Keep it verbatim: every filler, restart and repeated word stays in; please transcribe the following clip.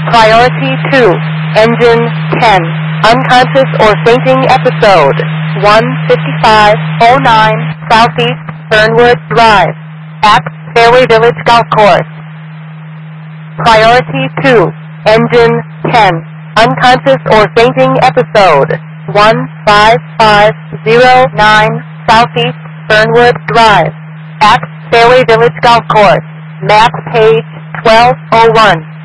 Priority two, Engine ten, unconscious or fainting episode, one fifty-five oh nine Southeast Fernwood Drive, at Fairway Village Golf Course. Priority two, Engine ten, unconscious or fainting episode, one five five oh nine Southeast Fernwood Drive, at Fairway Village Golf Course, map page twelve oh one.